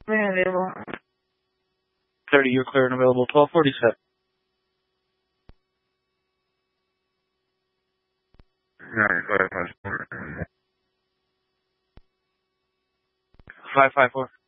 Man, 30, you're clear and available. 1247. Yeah, 554.